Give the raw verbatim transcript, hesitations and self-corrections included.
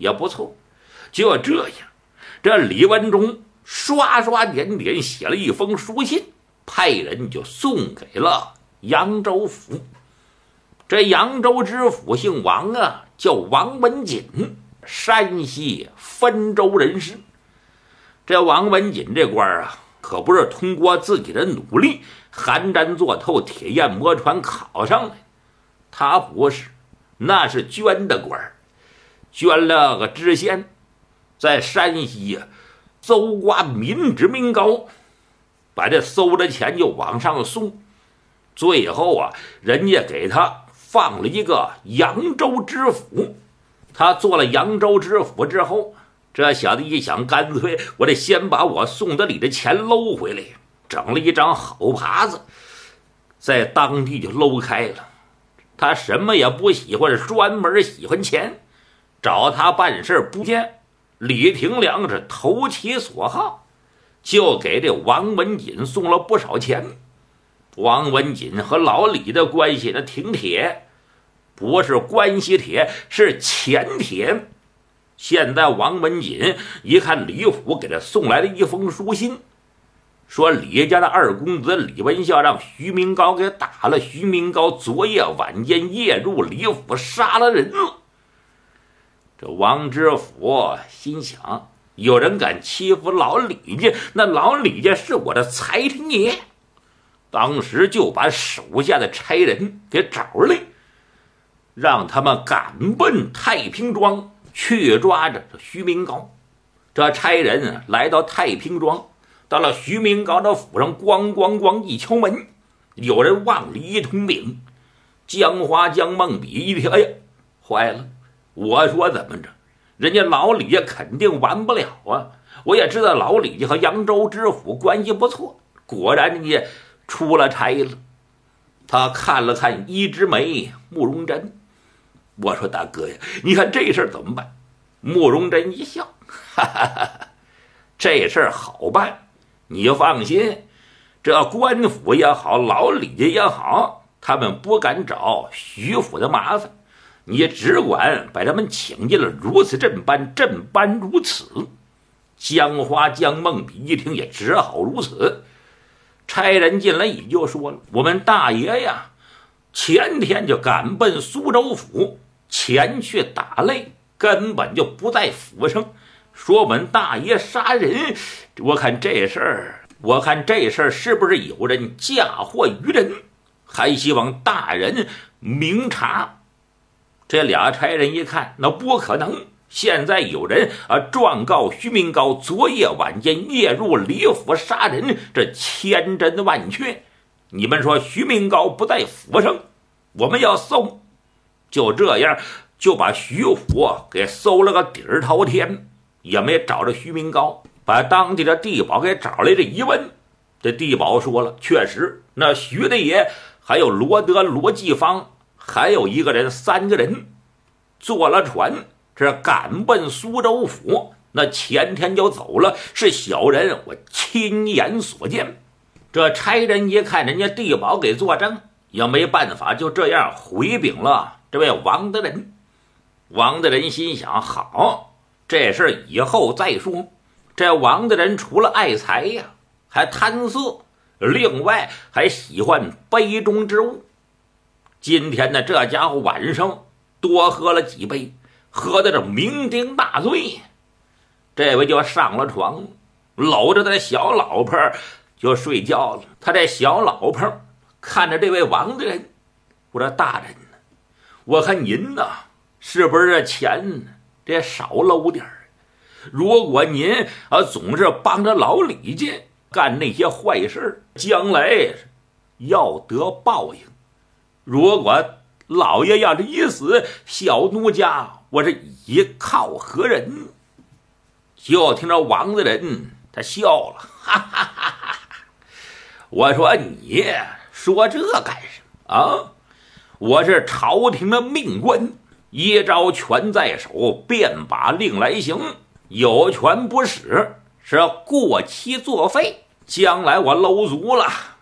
也不错。就这样，这李文忠刷刷点点写了一封书信，派人就送给了扬州府。这扬州知府姓王啊，叫王文锦，山西汾州人士。这王文锦这官啊，可不是通过自己的努力寒毡坐透铁砚磨船考上来，他不是，那是捐的官，捐了个知县，在山西啊搜刮民脂民膏，把这搜的钱就往上送，最后啊人家给他放了一个扬州知府。他做了扬州知府之后，这小子一想，干脆我得先把我送的礼的钱搂回来，整了一张好耙子，在当地就搂开了。他什么也不喜欢，专门喜欢钱，找他办事不见。李廷良是投其所好，就给这王文锦送了不少钱。王文锦和老李的关系呢挺铁，不是关系铁，是钱铁。现在王文锦一看李府给他送来了一封书信，说李家的二公子李文孝让徐明高给打了，徐明高昨夜晚间夜入李府杀了人了。这王知府心想，有人敢欺负老李家，那老李家是我的财神爷。当时就把手下的差人给找来，让他们赶奔太平庄去抓着徐明高。这差人来到太平庄，到了徐明高的府上，咣咣咣一敲门，有人往里一通禀。江华江梦比一听，哎呀，坏了！我说怎么着，人家老李家肯定完不了啊！我也知道老李家和扬州知府关系不错，果然人家出了差了。他看了看一枝梅、慕容珍，我说大哥呀，你看这事儿怎么办？慕容珍一笑，哈哈哈哈，这事儿好办，你放心，这官府也好，老李家也好，他们不敢找徐府的麻烦，你只管把他们请进了，如此这般，这般如此。江花江梦比一听也只好如此。差人进来也就说了，我们大爷呀前天就赶奔苏州府前去打擂，根本就不在府上，说我们大爷杀人。我看这事儿我看这事儿是不是有人嫁祸于人，还希望大人明察。这俩差人一看，那不可能，现在有人啊状告徐明高昨夜晚间夜入李府杀人，这千真万确。你们说徐明高不在府上，我们要搜。就这样就把徐府给搜了个底儿朝天，也没找着徐明高。把当地的地保给找来，这一问，这地保说了，确实那徐大爷还有罗德、罗继芳，还有一个人，三个人坐了船，这赶奔苏州府，那前天就走了，是小人我亲眼所见。这差人一看人家地保给作证，也没办法，就这样回禀了这位王大人。王大人心想，好，这事以后再说。这王大人除了爱财呀，还贪色，另外还喜欢杯中之物。今天呢，这家伙晚上多喝了几杯，喝的这酩酊大醉，这位就上了床，搂着他的小老婆就睡觉了。他这小老婆看着这位王大人，我说大人呢，我看您呢是不是这钱这少搂点儿？如果您啊总是帮着老李家干那些坏事，将来要得报应。如果老爷要是一死，小奴家我是依靠何人？就听着王大人他笑了，哈哈哈哈！我说你说这干什么啊？我是朝廷的命官，一招权在手，便把令来行，有权不使是过期作废。将来我搂足了，